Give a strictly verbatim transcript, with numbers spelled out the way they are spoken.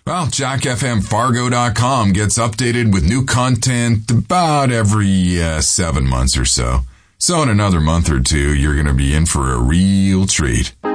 Well, Jack F M Fargo dot com gets updated with new content about every uh, seven months or so. So in another month or two, you're going to be in for a real treat.